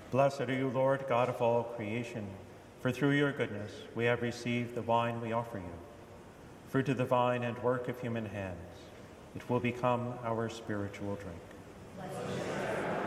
Blessed are you, Lord, God of all creation, for through your goodness we have received the wine we offer you. Fruit of the vine and work of human hands, it will become our spiritual drink. Blessed